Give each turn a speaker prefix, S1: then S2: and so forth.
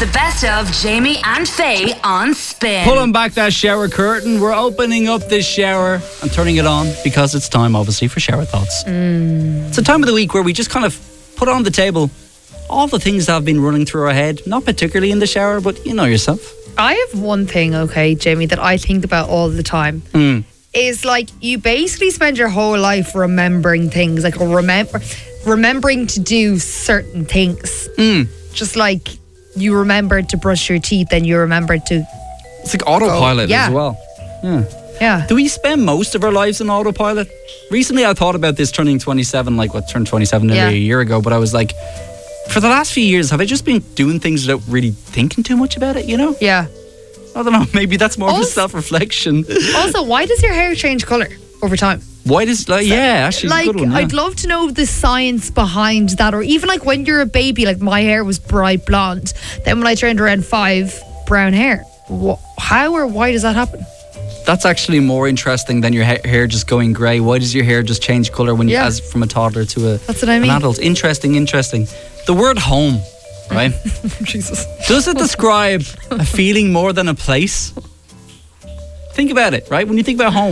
S1: The best of Jamie and Faye on Spin.
S2: Pulling back that shower curtain, we're opening up this shower and turning it on because it's time, obviously, for shower thoughts. It's a time of the week where we just kind of put on the table all the things that have been running through our head, not particularly in the shower, but you know yourself.
S3: I have one thing, okay, Jamie, that I think about all the time. Is like you basically spend your whole life remembering things, like remembering to do certain things. Just like you remembered to brush your teeth, then you remembered to.
S2: It's like autopilot as well.
S3: Yeah.
S2: Do we spend most of our lives in autopilot? Recently, I thought about this turning 27, turned 27 nearly a year ago, but I was like, for the last few years, have I just been doing things without really thinking too much about it, you know?
S3: Yeah.
S2: I don't know, maybe that's more of a self-reflection.
S3: Also, why does your hair change colour over time?
S2: Why does, actually,
S3: like,
S2: good one, yeah.
S3: I'd love to know the science behind that, or even like when you're a baby, like my hair was bright blonde, then when I turned around 5, brown hair. How or why does that happen?
S2: That's actually more interesting than your hair just going grey. Why does your hair just change colour when as from a toddler to
S3: That's what I mean.
S2: an adult? Interesting. The word home, right?
S3: Jesus.
S2: Does it describe a feeling more than a place? Think about it, right? When you think about home,